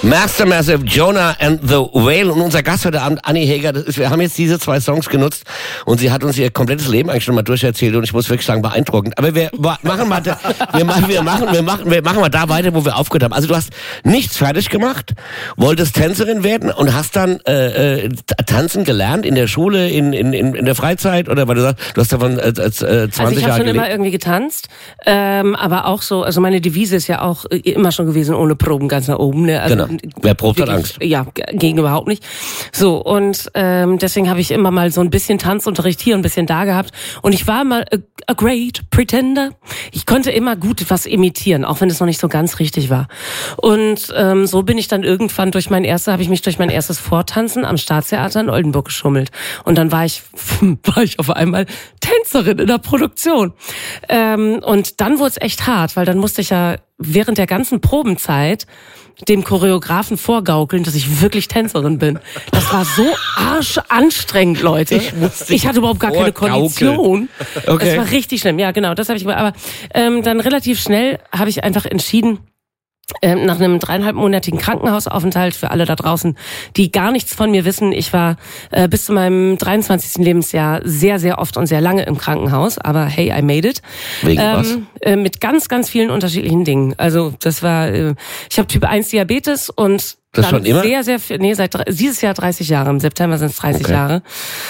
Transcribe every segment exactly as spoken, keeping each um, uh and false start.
Master Massive, Jonah and the Whale und unser Gast heute Abend, Anni Heger. Das ist, wir haben jetzt diese zwei Songs genutzt und sie hat uns ihr komplettes Leben eigentlich schon mal durcherzählt und ich muss wirklich sagen, beeindruckend. Aber wir machen mal, da, wir machen, wir machen, wir machen, wir machen mal da weiter, wo wir aufgehört haben. Also du hast nichts fertig gemacht, wolltest Tänzerin werden und hast dann äh, äh, tanzen gelernt in der Schule, in in in der Freizeit oder weil du sagst, du hast davon äh, zwanzig Jahre gelebt. Also ich habe schon immer irgendwie getanzt, ähm, aber auch so, also meine Devise ist ja auch immer schon gewesen, ohne Proben ganz nach oben. Ne? Also genau. Wer probt, hat Angst. Ja, gegen überhaupt nicht. So, und ähm, deswegen habe ich immer mal so ein bisschen Tanzunterricht hier, ein bisschen da gehabt. Und ich war mal a, a great pretender. Ich konnte immer gut was imitieren, auch wenn es noch nicht so ganz richtig war. Und ähm, so bin ich dann irgendwann durch mein erstes, habe ich mich durch mein erstes Vortanzen am Staatstheater in Oldenburg geschummelt. Und dann war ich, war ich auf einmal Tänzerin in der Produktion. Ähm, und dann wurde es echt hart, weil dann musste ich ja während der ganzen Probenzeit dem Choreografen vorgaukeln, dass ich wirklich Tänzerin bin. Das war so arschanstrengend, Leute. Ich, ich hatte überhaupt gar keine Kondition. Okay. Das war richtig schlimm. Ja, genau, das habe ich gemacht. Aber ähm, dann relativ schnell habe ich einfach entschieden, Ähm, nach einem dreieinhalbmonatigen Krankenhausaufenthalt, für alle da draußen, die gar nichts von mir wissen. Ich war äh, bis zu meinem dreiundzwanzigsten Lebensjahr sehr, sehr oft und sehr lange im Krankenhaus. Aber hey, I made it. Wegen ähm, was? Äh, mit ganz, ganz vielen unterschiedlichen Dingen. Also das war, äh, ich habe Typ eins Diabetes und das dann schon immer? sehr, sehr viel, nee, seit dieses Jahr dreißig Jahre, im September sind es dreißig okay. Jahre.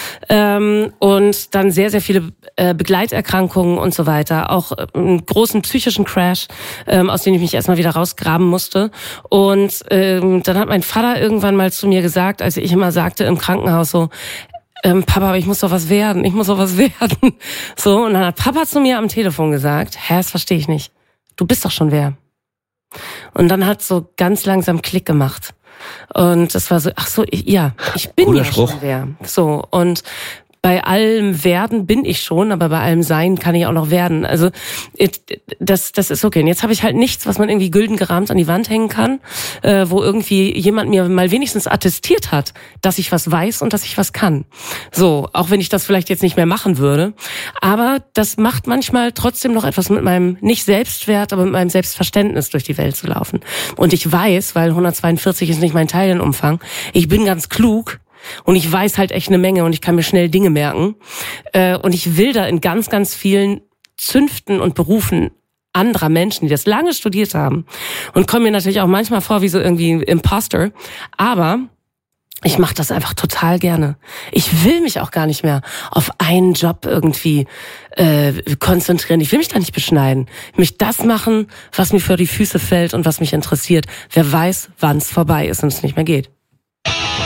Ähm, und dann sehr, sehr viele äh, Begleiterkrankungen und so weiter. Auch äh, einen großen psychischen Crash, ähm, aus dem ich mich erstmal wieder rausgraben musste. Und ähm, dann hat mein Vater irgendwann mal zu mir gesagt, als ich immer sagte im Krankenhaus so, ähm, Papa, aber ich muss doch was werden, ich muss doch was werden. So, und dann hat Papa zu mir am Telefon gesagt, hä, das verstehe ich nicht. Du bist doch schon wer. Und dann hat so ganz langsam Klick gemacht. Und das war so, ach so, ich, ja, ich bin Cooler ja Spruch. schon wer. So, und bei allem Werden bin ich schon, aber bei allem Sein kann ich auch noch werden. Also das das ist okay. Und jetzt habe ich halt nichts, was man irgendwie gülden gerahmt an die Wand hängen kann, äh, wo irgendwie jemand mir mal wenigstens attestiert hat, dass ich was weiß und dass ich was kann. So, auch wenn ich das vielleicht jetzt nicht mehr machen würde. Aber das macht manchmal trotzdem noch etwas mit meinem, nicht Selbstwert, aber mit meinem Selbstverständnis durch die Welt zu laufen. Und ich weiß, weil hundertzweiundvierzig ist nicht mein Teilenumfang, ich bin ganz klug. Und ich weiß halt echt eine Menge und ich kann mir schnell Dinge merken. Und ich will da in ganz, ganz vielen Zünften und Berufen anderer Menschen, die das lange studiert haben. Und komme mir natürlich auch manchmal vor wie so irgendwie ein Imposter. Aber ich mache das einfach total gerne. Ich will mich auch gar nicht mehr auf einen Job irgendwie äh, konzentrieren. Ich will mich da nicht beschneiden. Ich will mich das machen, was mir vor die Füße fällt und was mich interessiert. Wer weiß, wann es vorbei ist und es nicht mehr geht.